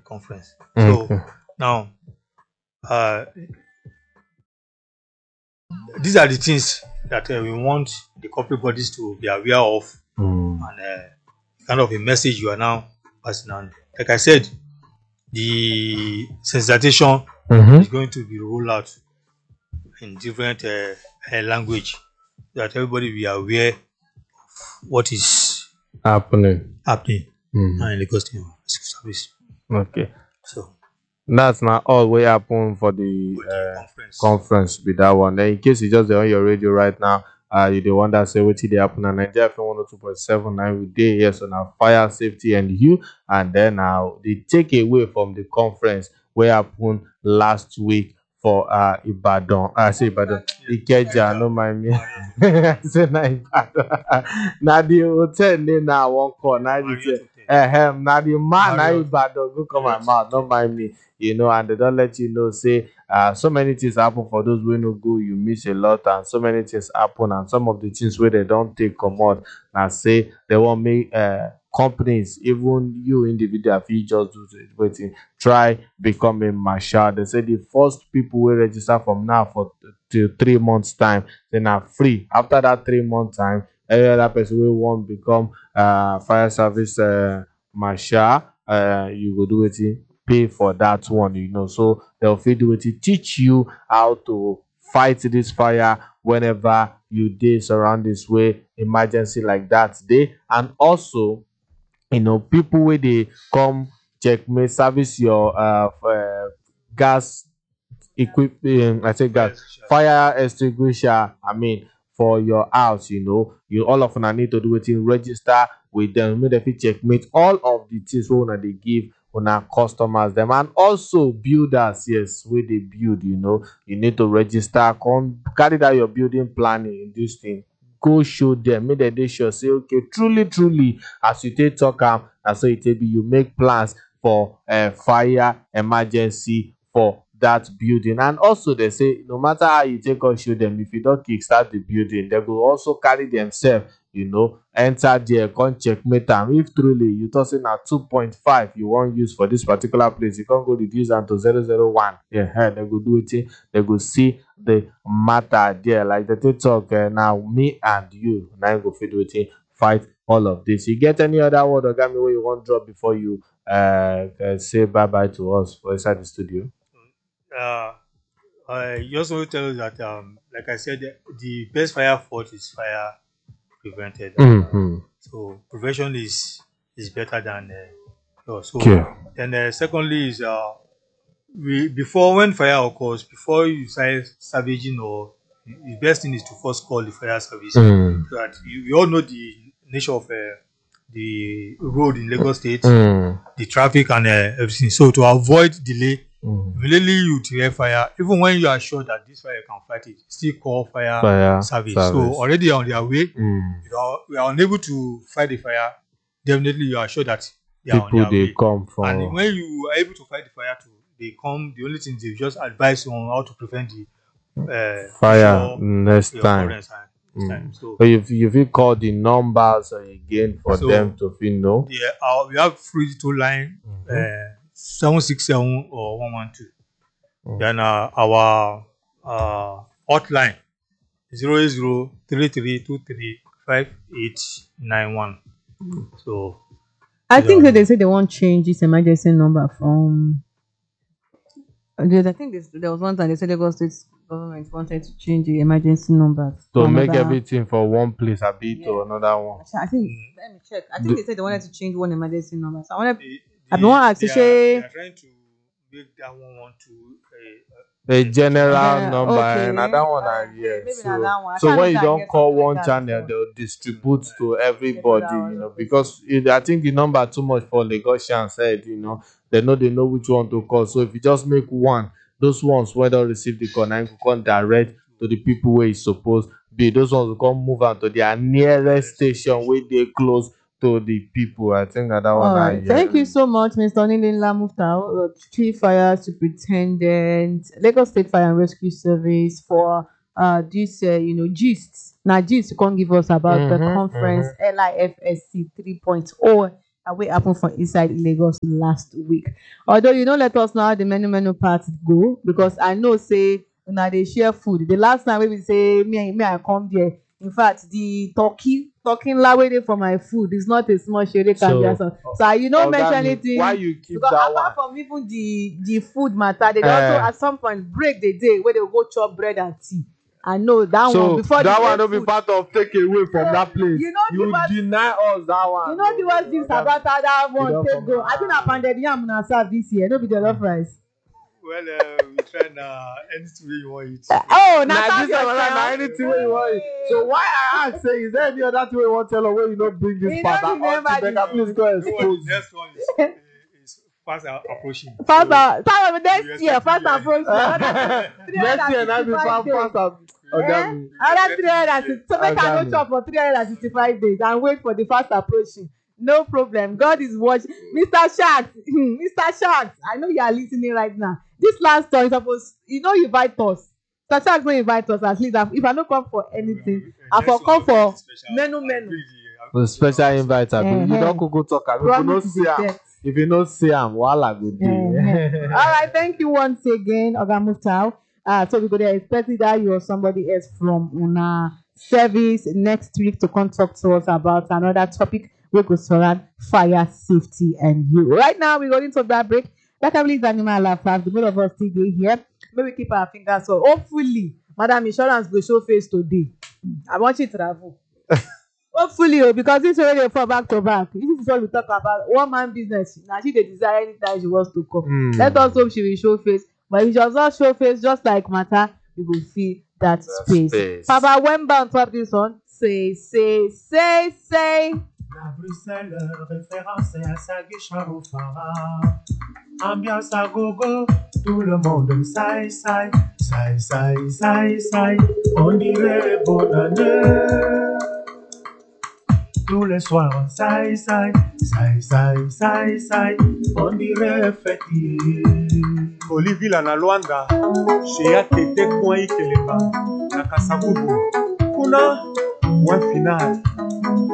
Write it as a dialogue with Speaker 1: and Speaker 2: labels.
Speaker 1: conference. So
Speaker 2: Okay.
Speaker 1: now, uh, these are the things that we want the corporate bodies to be aware of,
Speaker 2: Mm.
Speaker 1: and kind of a message you are now passing on. Like I said, the sensitization
Speaker 2: Mm-hmm.
Speaker 1: is going to be rolled out in different language, so that everybody be aware what is
Speaker 2: Happening.
Speaker 1: happening
Speaker 2: Mm.
Speaker 1: in Lagos State Service.
Speaker 2: Okay.
Speaker 1: So
Speaker 2: That's not all way happen for the
Speaker 1: for the conference,
Speaker 2: conference be that one. Then in case you just dey on your radio right now, you the one that say what they happen and Nigeria FM 102.7 9 we dey here so now fire safety and you and then now the take away from the conference where happen last week for Ibadan. I say Ibadan, Ikeja, no mind me. I say na Ibadan. Na the hotel name now one call now the
Speaker 1: Marriott
Speaker 2: say
Speaker 1: Hotel,
Speaker 2: na the man na
Speaker 1: Marriott,
Speaker 2: Ibadan go come my
Speaker 1: Marriott
Speaker 2: mouth, no
Speaker 1: Hotel.
Speaker 2: mind me. And they don't let you know say so many things happen for those who no go, you miss a lot, and so many things happen, and some of the things where they don't take commode and say they won't make companies, even you individual, if you just do it, waiting, try becoming marshal. They say the first people will register from now for till 3 months time, then are free. After that 3 month time, every other person will want become fire service marshal. You go do it, pay for that one, so they'll fit do it to teach you how to fight this fire whenever you dey surround this way emergency like that day. And also, people where they come checkmate service your gas equipment, I say
Speaker 1: Fire
Speaker 2: gas,
Speaker 1: station.
Speaker 2: fire extinguisher, for your house, you all of una need to do it in register with them, make dem fit checkmate all of the things wey una dey give una customers them. And also builders, yes, wey dey build, you need to register, come carry that your building planning in this thing, go show them, make dem dey sure say okay, truly truly as you take talk am na so e take be, you make plans for fire emergency for that building. And also they say no matter how you take on show them, if you don't kickstart the building, they go also carry themselves, enter there, come checkmate am. If truly you talk say na 2.5 you wan use for this particular place, you can't go reduce am to 001. Yeah, they go do it, they go see the matter there. Like the take talk, now me and you now go fit do it, fight all of this. You get any other word or me where you want drop before you say bye bye to us for inside the studio?
Speaker 1: Uh, I just want to tell you that, like I said, the best fire fought is fire prevented.
Speaker 2: Mm-hmm.
Speaker 1: So prevention is better than cure. So
Speaker 2: Okay.
Speaker 1: then, secondly is before when fire occurs, before you start salvaging, or the best thing is to first call the fire service,
Speaker 2: Mm.
Speaker 1: so that you all know the nature of the road in Lagos State,
Speaker 2: Mm.
Speaker 1: the traffic and everything. So to avoid delay,
Speaker 2: Mm.
Speaker 1: immediately you declare fire, even when you are sure that this fire can fight it, still call fire
Speaker 2: Fire
Speaker 1: service. So
Speaker 2: service.
Speaker 1: already on their way,
Speaker 2: Mm.
Speaker 1: we are unable to fight the fire, definitely you are sure that they are on
Speaker 2: People
Speaker 1: their
Speaker 2: they
Speaker 1: way.
Speaker 2: come
Speaker 1: And
Speaker 2: from
Speaker 1: when you are able to fight the fire too, they come, the only thing they just advise you on how to prevent the
Speaker 2: fire
Speaker 1: future
Speaker 2: next time.
Speaker 1: occurrence next time. So
Speaker 2: But if you call the numbers again for them to feel know.
Speaker 1: we have free to line 767 or 112. Then our hotline 08033235891. So
Speaker 3: I
Speaker 1: these
Speaker 3: think
Speaker 1: are
Speaker 3: that they say they won't change this emergency number from. I think there was one time they said Lagos State government wanted to change the emergency numbers
Speaker 2: to
Speaker 3: to
Speaker 2: make
Speaker 3: another.
Speaker 2: everything for one place, a bit to
Speaker 3: Yeah.
Speaker 2: another one.
Speaker 3: I think let me check. I think they said they wanted to change one emergency number. So I wanted.
Speaker 1: they,
Speaker 3: I've been one ask
Speaker 1: they
Speaker 3: say.
Speaker 1: are trying to make that one to
Speaker 2: A general number,
Speaker 3: Okay.
Speaker 2: another one,
Speaker 3: Maybe
Speaker 2: yes.
Speaker 3: not that one. I
Speaker 2: So
Speaker 3: can't
Speaker 2: when you
Speaker 3: remember I
Speaker 2: don't
Speaker 3: get
Speaker 2: call
Speaker 3: something like
Speaker 2: one
Speaker 3: that
Speaker 2: channel,
Speaker 3: before.
Speaker 2: they'll distribute to
Speaker 3: Maybe
Speaker 2: everybody,
Speaker 3: that was okay.
Speaker 2: because I think the number too much for Lagosian said, they know which one to call. So if you just make one, those ones where they receive the call, now you can come direct to the people where it's supposed be. Those ones will come move on to their nearest station where they close to the people. I think that one.
Speaker 3: All right. Thank you so much, Mr. Nilinla Muftau, Chief Fire Superintendent, Lagos State Fire and Rescue Service, for this gist. Now, gist you can't give us about the conference LIFSC 3.0 what happened for inside Lagos last week. Although you don't let us know how the menu part go, because I know say now they share food. The last time we say me I come there. In fact, the talking way for my food is not a small share. So you don't mention anything.
Speaker 2: Why you keep
Speaker 3: because
Speaker 2: that
Speaker 3: apart
Speaker 2: one?
Speaker 3: from even the food matter, they also at some point break the day where they go chop bread and tea. I know that
Speaker 2: So
Speaker 3: one before
Speaker 2: that
Speaker 3: the
Speaker 2: one don't
Speaker 3: food.
Speaker 2: be part of take away from that place.
Speaker 3: You know,
Speaker 2: You deny us that one.
Speaker 3: You know the worst things about how that one
Speaker 2: don't
Speaker 3: take
Speaker 2: come
Speaker 3: go.
Speaker 2: out.
Speaker 3: I think I pounded yam na serve this year. No be the love rice.
Speaker 1: Well, we try anything you want eat.
Speaker 3: Oh, now
Speaker 2: Now
Speaker 3: serve
Speaker 2: this one
Speaker 3: yourself.
Speaker 2: anything wey you want. So why I ask say is there any other thing wey you want tell us wey you no bring this
Speaker 3: We
Speaker 2: part?
Speaker 3: don't remember
Speaker 2: Becca,
Speaker 3: this.
Speaker 2: please go
Speaker 1: The
Speaker 2: expose.
Speaker 1: next one is fast approaching.
Speaker 3: Fast
Speaker 1: So,
Speaker 3: time of next
Speaker 1: yes,
Speaker 3: year, fast
Speaker 1: yes.
Speaker 3: approach.
Speaker 2: Next year na be
Speaker 3: 365 days.
Speaker 2: fast Ogami.
Speaker 3: Another 360. So make I no
Speaker 2: Ogami.
Speaker 3: chop for 365 days and wait for the fast approaching. No problem. God is watching. Mr. Sharks, Mr. Sharks, I know you are listening right now. This last time, suppose you invite us. Mr. Sharks don't invite us at least. If I don't come for anything, I for come for menu.
Speaker 2: The special invite. You don't go talk. If you no
Speaker 3: Promise is
Speaker 2: see
Speaker 3: a
Speaker 2: am,
Speaker 3: debt.
Speaker 2: if you no see am, wahala go dey.
Speaker 3: All right, thank you once again, Oga Muftau. So we go there expecting that you or somebody else from una service next week to come talk to us about another topic we go surround fire safety and you. Right now we're going to that break. That I believe animal laugh. The both of us still dey here. Maybe keep our fingers so hopefully, Madam Insurance will show face today. I want you to travel. Hopefully, because this already fall back to back. This is what we talk about. One man business. Now she dey desire anytime she wants to come. Let us hope she will show face. But if she does not show face, just like Mata, we will feel that space. Papa Wemba on top this one. Say.
Speaker 4: La Bruxelles, référence à Saguicha au Phara. Ambiance à gogo, tout le monde saï. On dirait bonne année. Tous les soirs, saï. On dirait fêtier.
Speaker 1: Olivier na Luanda, chez Atete Coin Ikelemba, na Kasavubu. Kuna, one final.